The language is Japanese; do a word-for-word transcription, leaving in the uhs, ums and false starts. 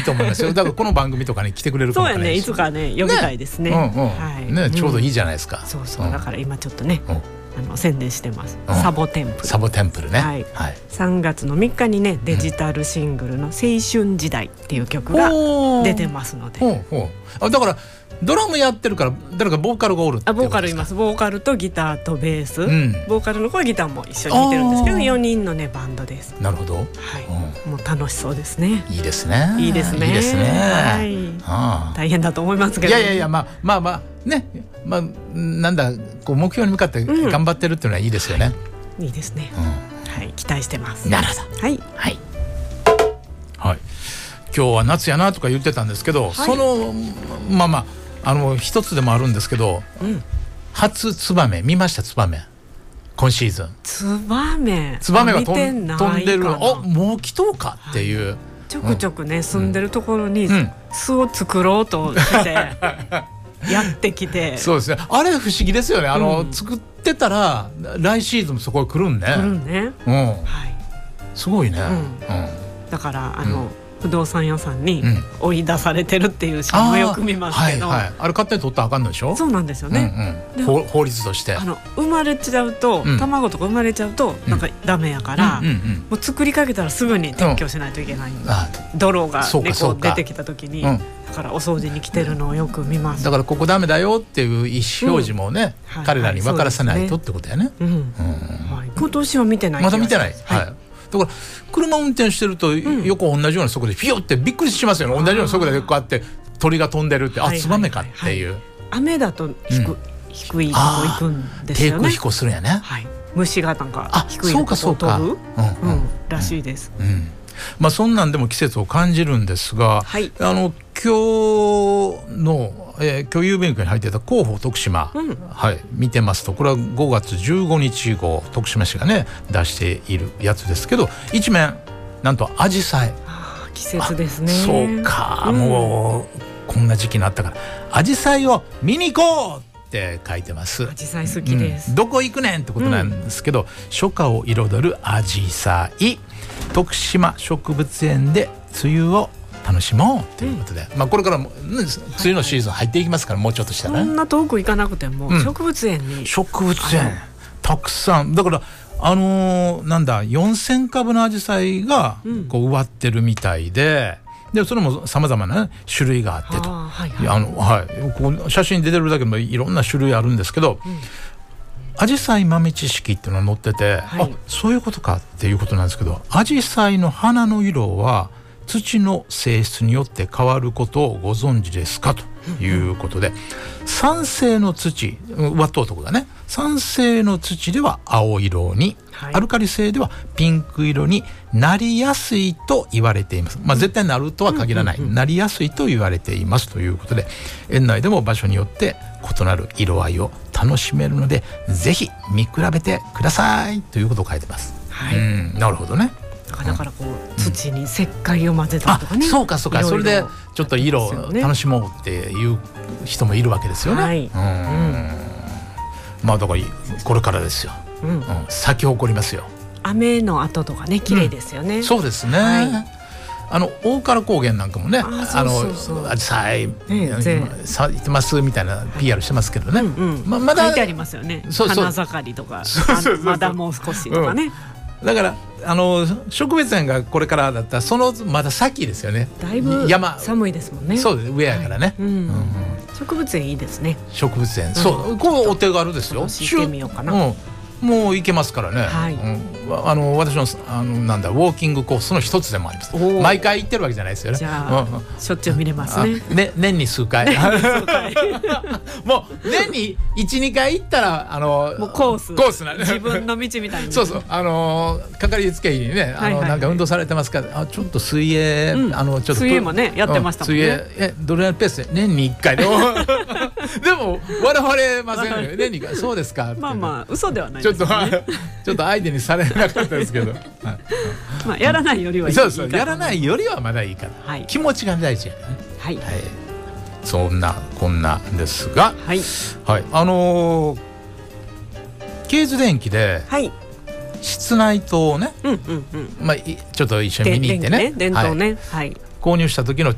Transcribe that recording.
と思いますよ。だからこの番組とかに来てくれるかもしれないし。 そうやね、いつかね呼びたいですね。 ね、うんうん、 はいね、ちょうどいいじゃないですか。 うん、そうそう、だから今ちょっとね、 うん、 あの宣伝してます、 うん、 サボテンプル。 サボテンプルね、 はいはい、 さんがつのみっかにねデジタルシングルの青春時代っていう曲が出てますので、 ほうほう、あ、だからドラムやってるから誰かボーカルがおるってことですか？ あ、ボーカルいます。ボーカルとギターとベース、うん、ボーカルの子はギターも一緒に弾いてるんですけど、よにんのねバンドです。 なるほど、はい、 うん、もう楽しそうですね。 いいですね、 いいですね、 いいですね、 はい、ああ、大変だと思いますけど、 いやいやいや、まあまあまあね、まあなんだ、こう目標に向かって頑張ってるっていうのはいいですよね、うん、はい、 いいですね、うん、はい、期待してます。 なるほど、 はいはいはい、今日は夏やなとか言ってたんですけど、はい、そのまあまああの一つでもあるんですけど、うん、初ツバメ見ました？ツバメ今シーズンツバメツバメが飛んでる、お、もう来とうかっていう、はい、 ちょくちょくね、うん、住んでるところに巣を作ろうとしてやってきてそうですね、あれ不思議ですよね、あの、うん、作ってたら来シーズンそこへ来るんね、 来るね、 うん、はい、すごいね、 うんうん、だからあの、うん、不動産屋さんに追い出されてるっていうシーンもよく見ますけど、 あ、はいはい、あれ勝手に取ったらあかんのでしょ。 そうなんですよね、 うんうん、法律としてあの生まれちゃうと、うん、卵とか生まれちゃうとなんかダメやから、うんうんうん、もう作りかけたらすぐに撤去しないといけない、うん、泥が、ね、こう出てきた時に、うん、だからお掃除に来てるのをよく見ます。 だからここダメだよっていう意思表示もね、うん、彼らに分からせないとってことやね、うんうん、 はい、今年は見てない気がします。 まだ見てない、はい、はい、だから車運転してると横同じような速度でピヨってびっくりしますよね、うん、同じような速度でこうやって鳥が飛んでるって、あ、ツバメかっていう、はいはいはい、 雨だと低、うん、低いとこ行くんですよね。 低空飛行するんやね、はい、 虫がなんか低いとこを飛ぶ、うんうん、らしいです、うんうん、 まあ、そんなんでも季節を感じるんですが、はい、あの今日の、えー、今日郵便局に入っていた広報徳島、うん、はい、見てますとこれはごがつじゅうごにち号徳島市がね出しているやつですけど、一面なんとアジサイ、 季節ですね。 そうか、うん、もうこんな時期になったからアジサイを見に行こうって書いてます。 アジサイ好きです、 うん、どこ行くねんってことなんですけど、うん、初夏を彩るアジサイ、徳島植物園で梅雨を楽しもうということで、うん、まあ、これからも、ね、梅雨のシーズン入っていきますから、もうちょっとしたら、ね、 そんな遠く行かなくても、うん、植物園に植物園たくさんだから、あのー、なんだよんせんかぶのアジサイがこう植わってるみたいで、でそれもさまざまな、ね、種類があってと、あ、はいはい、あのはい、こう写真出てるだけでもいろんな種類あるんですけど、うん、アジサイ豆知識っていうのが載ってて、はい、あ、そういうことかっていうことなんですけど、アジサイの花の色は土の性質によって変わることをご存知ですかということで、酸性の土、ワット男だね、酸性の土では青色に、はい、アルカリ性ではピンク色になりやすいと言われています。まあ、絶対なるとは限らない、うんうんうん、なりやすいと言われていますということで、園内でも場所によって異なる色合いを楽しめるので、ぜひ見比べてくださいということを書いてます、はい、うん、なるほどね。 だからこう土に石灰を混ぜたりとかね、 あ、そうかそうか、それでちょっと色を楽しもうっていう人もいるわけですよね、はい、うん、うん、まあだからこれからですよ、うんうん、咲き誇りますよ。 雨の後とかね、綺麗ですよね、うん、 そうですね、はい、あの大唐高原なんかもね、あのアジサイ咲いてますみたいな ピーアール してますけどね、うんうん、ま, まだ書いてありますよね、そうそう、花盛りとか、そうそうそうそう、まだもう少しとかね、 うん、だからあの植物園がこれからだったらそのまだ先ですよね。 だいぶ山寒いですもんね。 そうです、上やからね、はい、うんうん、 植物園いいですね。 植物園、うん、そう、こうお手軽ですよ。 行ってみようかな、うん、 もう行けますからね、はい、うん、あの私の、あのなんだウォーキングコースの一つでもあります。毎回行ってるわけじゃないですよね。 じゃあ、うん、しょっちゅう見れますね。 ね、年に数回もう年に いちにかい行ったらあのもうコースコースな自分の道みたいにそうそう、あのかかりつけ医にね、あの、はいはいはい、なんか運動されてますから、あ、ちょっと水泳、うん、あのちょっと水泳もねやってましたもんね、うん、水泳えどれぐらいのペースで年にいっかいでもでも笑われませんよね、年にいっかい、そうですか、 まあまあ嘘ではないですけどね、ちょっとちょっと相手にされなかったですけど、はい、 まあ、やらないよりはいい、 そうそう、やらないよりはまだいいから、はい、気持ちが大事やね、 はい、はい、 そんなこんなですが、はい、はい、あのー、ケーズ電機で、はい、室内灯をね、うんうんうん、まあ、ちょっと一緒に見に行ってね、 電灯ね、はい、はい、 購入した時の